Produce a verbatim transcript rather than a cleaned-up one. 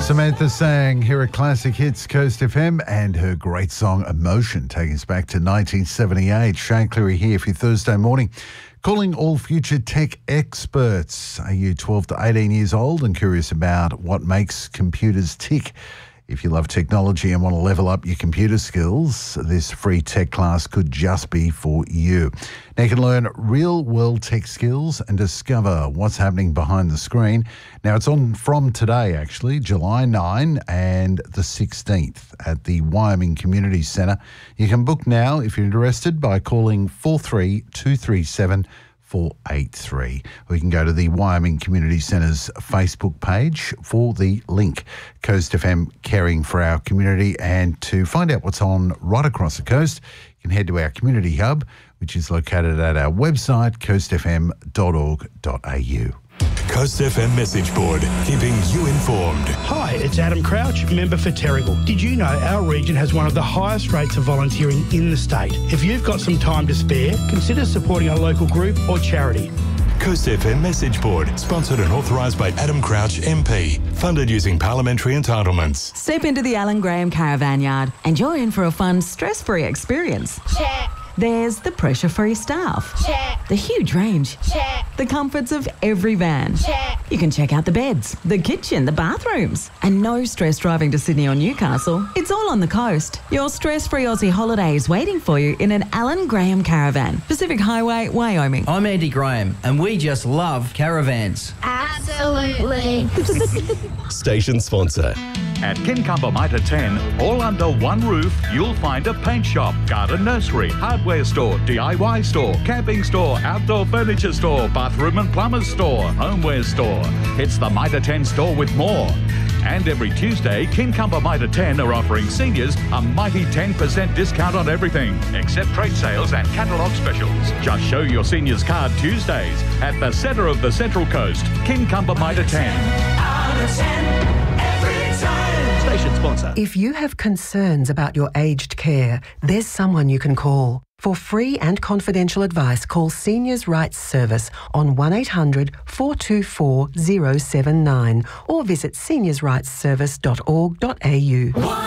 Samantha Sang here at Classic Hits Coast F M and her great song Emotion, taking us back to nineteen seventy-eight. Shane Cleary here for your Thursday morning. Calling all future tech experts. Are you twelve to eighteen years old and curious about what makes computers tick? If you love technology and want to level up your computer skills, this free tech class could just be for you. Now you can learn real-world tech skills and discover what's happening behind the screen. Now it's on from today, actually, July ninth and the sixteenth at the Wyoming Community Centre. You can book now if you're interested by calling four three two three seven four eight three. Or you can go to the Wyoming Community Centre's Facebook page for the link. Coast F M, caring for our community. And to find out what's on right across the coast, you can head to our community hub, which is located at our website, coast f m dot org dot a u. Coast F M message board, keeping you informed. Hi, it's Adam Crouch, member for Terrigal. Did you know our region has one of the highest rates of volunteering in the state? If you've got some time to spare, consider supporting a local group or charity. Coast F M message board, sponsored and authorised by Adam Crouch M P, funded using parliamentary entitlements. Step into the Alan Graham Caravan Yard and you're in for a fun, stress-free experience. Check. There's the pressure-free staff. Check. The huge range. Check. The comforts of every van. Check. You can check out the beds, the kitchen, the bathrooms. And no stress driving to Sydney or Newcastle. It's all on the coast. Your stress-free Aussie holiday is waiting for you in an Alan Graham Caravan. Pacific Highway, Wyoming. I'm Andy Graham and we just love caravans. Absolutely. Station sponsor. At Kincumber Mitre ten, all under one roof, you'll find a paint shop, garden nursery, hardware store, D I Y store, camping store, outdoor furniture store, bathroom and plumber's store, homeware store. It's the Mitre ten store with more. And every Tuesday, Kincumber Mitre ten are offering seniors a mighty ten percent discount on everything, except trade sales and catalogue specials. Just show your seniors card Tuesdays at the centre of the Central Coast, Kincumber Mitre ten. Out of ten. Station sponsor. If you have concerns about your aged care, there's someone you can call. For free and confidential advice, call Seniors Rights Service on one eight hundred four two four zero seven nine or visit seniors rights service dot org dot a u.